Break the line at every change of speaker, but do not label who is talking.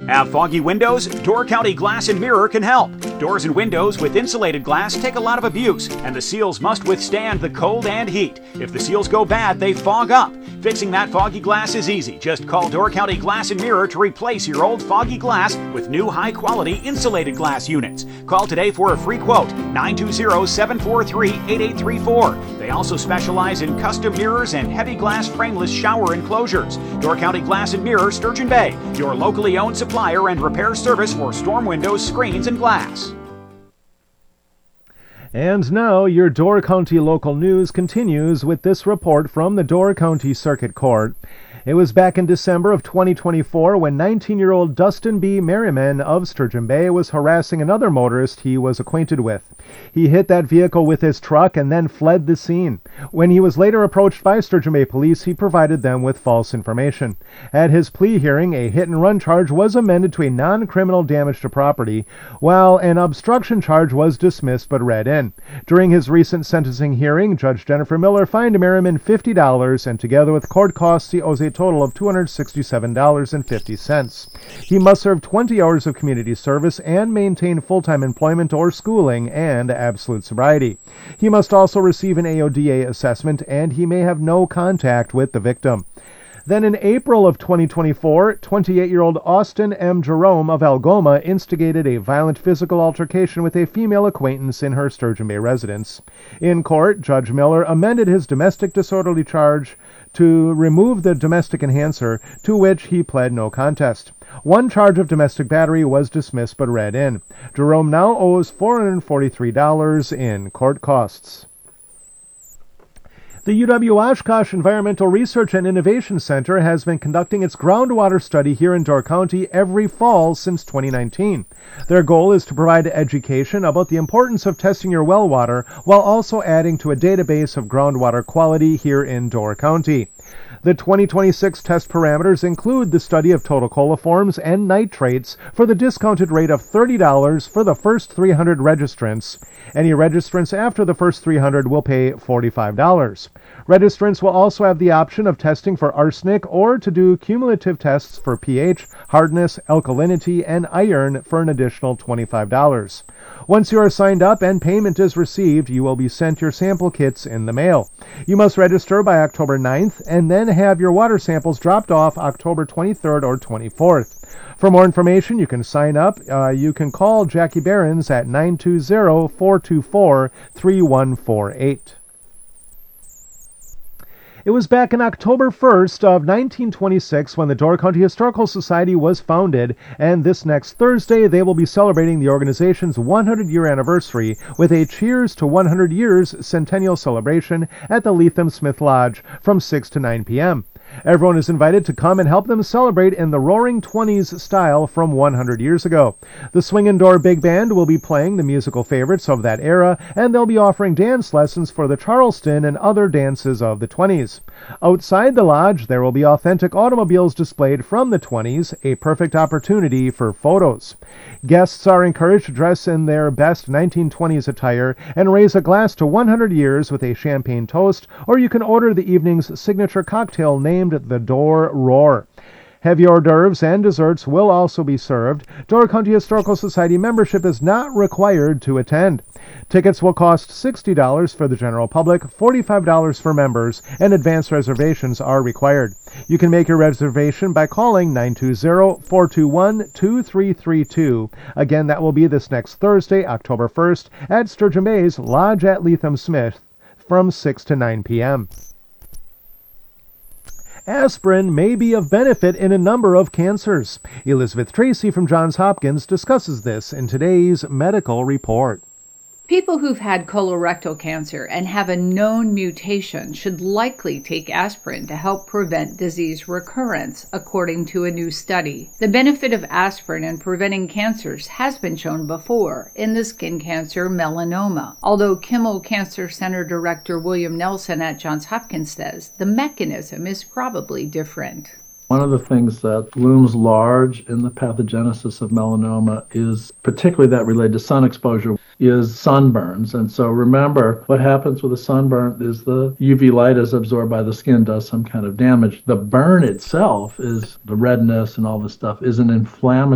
Have foggy windows? Door County Glass and Mirror can help. Doors and windows with insulated glass take a lot of abuse, and the seals must withstand the cold and heat. If the seals go bad, they fog up. Fixing that foggy glass is easy. Just call Door County Glass and Mirror to replace your old foggy glass with new high-quality insulated glass units. Call today for a free quote, 920-743-8834. They also specialize in custom mirrors and heavy glass frameless shower enclosures. Door County Glass and Mirror, Sturgeon Bay, your locally owned supplier and repair service for storm windows, screens, and glass.
And now your Door County local news continues with this report from the Door County Circuit Court. It was back in December of 2024 when 19-year-old Dustin B. Merriman of Sturgeon Bay was harassing another motorist he was acquainted with. He hit that vehicle with his truck and then fled the scene. When he was later approached by Sturgeon Bay police, he provided them with false information. At his plea hearing, a hit-and-run charge was amended to a non-criminal damage to property, while an obstruction charge was dismissed but read in. During his recent sentencing hearing, Judge Jennifer Miller fined Merriman $50, and together with court costs, he owes a total of $267.50. He must serve 20 hours of community service and maintain full-time employment or schooling and absolute sobriety. He must also receive an AODA assessment, and he may have no contact with the victim. Then in April of 2024, 28-year-old Austin M. Jerome of Algoma instigated a violent physical altercation with a female acquaintance in her Sturgeon Bay residence. In court, Judge Miller amended his domestic disorderly charge to remove the domestic enhancer, to which he pled no contest. One charge of domestic battery was dismissed but read in. Jerome now owes $443 in court costs. The UW-Oshkosh Environmental Research and Innovation Center has been conducting its groundwater study here in Door County every fall since 2019. Their goal is to provide education about the importance of testing your well water while also adding to a database of groundwater quality here in Door County. The 2026 test parameters include the study of total coliforms and nitrates for the discounted rate of $30 for the first 300 registrants. Any registrants after the first 300 will pay $45. Registrants will also have the option of testing for arsenic or to do cumulative tests for pH, hardness, alkalinity, and iron for an additional $25. Once you are signed up and payment is received, you will be sent your sample kits in the mail. You must register by October 9th and then have your water samples dropped off October 23rd or 24th. For more information, you can sign up. You can call Jackie Behrens at 920-424-3148. It was back in October 1st of 1926 when the Door County Historical Society was founded, and this next Thursday they will be celebrating the organization's 100-year anniversary with a Cheers to 100 Years centennial celebration at the Leatham Smith Lodge from 6 to 9 p.m. Everyone is invited to come and help them celebrate in the Roaring Twenties style from 100 years ago. The Swingin' Door Big Band will be playing the musical favorites of that era, and they'll be offering dance lessons for the Charleston and other dances of the 20s. Outside the lodge, there will be authentic automobiles displayed from the 20s, a perfect opportunity for photos. Guests are encouraged to dress in their best 1920s attire and raise a glass to 100 years with a champagne toast, or you can order the evening's signature cocktail named the Door Roar. Heavy hors d'oeuvres and desserts will also be served. Door County Historical Society membership is not required to attend. Tickets will cost $60 for the general public, $45 for members, and advance reservations are required. You can make your reservation by calling 920-421-2332. Again, that will be this next Thursday, October 1st, at Sturgeon Bay's Lodge at Leatham Smith from 6 to 9 p.m. Aspirin may be of benefit in a number of cancers. Elizabeth Tracy from Johns Hopkins discusses this in today's medical report.
People who've had colorectal cancer and have a known mutation should likely take aspirin to help prevent disease recurrence, according to a new study. The benefit of aspirin in preventing cancers has been shown before in the skin cancer melanoma, although Kimmel Cancer Center Director William Nelson at Johns Hopkins says the mechanism is probably different.
One of the things that looms large in the pathogenesis of melanoma is, particularly that related to sun exposure, is sunburns. And so remember, what happens with a sunburn is the UV light is absorbed by the skin, does some kind of damage. The burn itself is the redness and all this stuff is an inflammatory